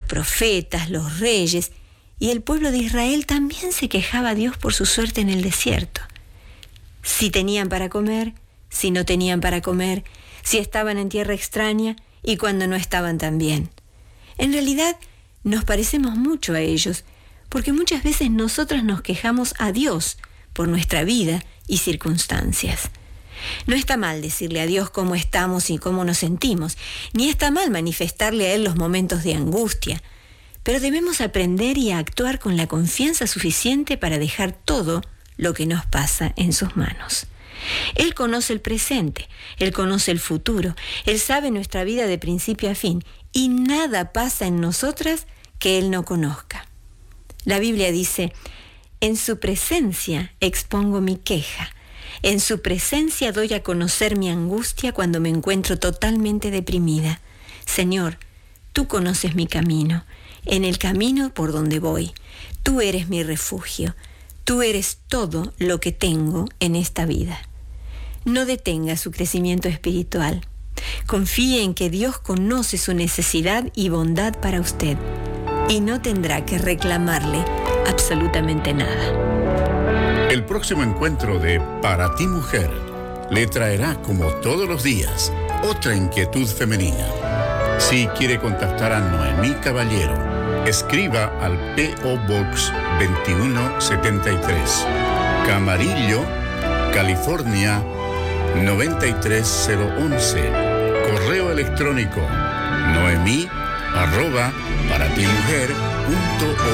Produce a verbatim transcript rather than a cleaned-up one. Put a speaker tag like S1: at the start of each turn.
S1: profetas, los reyes, y el pueblo de Israel también se quejaba a Dios por su suerte en el desierto. Si tenían para comer, si no tenían para comer, si estaban en tierra extraña y cuando no estaban tan bien. En realidad, nos parecemos mucho a ellos, porque muchas veces nosotros nos quejamos a Dios por nuestra vida y circunstancias. No está mal decirle a Dios cómo estamos y cómo nos sentimos, ni está mal manifestarle a Él los momentos de angustia, pero debemos aprender y actuar con la confianza suficiente para dejar todo lo que nos pasa en sus manos. Él conoce el presente, Él conoce el futuro, Él sabe nuestra vida de principio a fin, y nada pasa en nosotras que Él no conozca. La Biblia dice: en su presencia expongo mi queja, en su presencia doy a conocer mi angustia cuando me encuentro totalmente deprimida. Señor, tú conoces mi camino, en el camino por donde voy. Tú eres mi refugio, tú eres todo lo que tengo en esta vida. No detenga su crecimiento espiritual. Confíe en que Dios conoce su necesidad y bondad para usted, y no tendrá que reclamarle absolutamente nada.
S2: El próximo encuentro de Para ti Mujer le traerá, como todos los días, otra inquietud femenina. Si quiere contactar a Noemí Caballero, escriba al P O Box veintiuno setenta y tres, Camarillo, California noventa y tres cero once. Correo electrónico noemí arroba para ti mujer punto